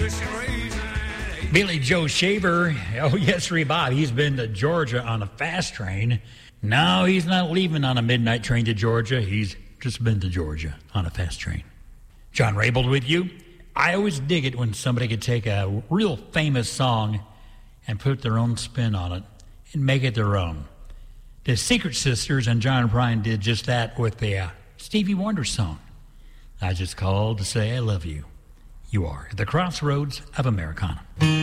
Billy Joe Shaver, oh yes, Bob, he's been to Georgia on a fast train. No, he's not leaving on a midnight train to Georgia. He's just been to Georgia on a fast train. John Raybould with you. I always dig it when somebody could take a real famous song and put their own spin on it and make it their own. The Secret Sisters and John Prine did just that with the Stevie Wonder song. I just called to say I love you. You are at the crossroads of Americana.